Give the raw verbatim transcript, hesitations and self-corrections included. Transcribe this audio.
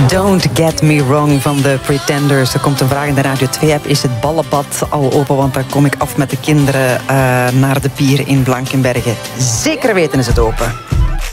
Don't Get Me Wrong van de Pretenders. Er komt een vraag in de Radio twee-app. Is het ballenbad al open? Want dan kom ik af met de kinderen uh, naar de pier in Blankenberge. Zeker weten is het open.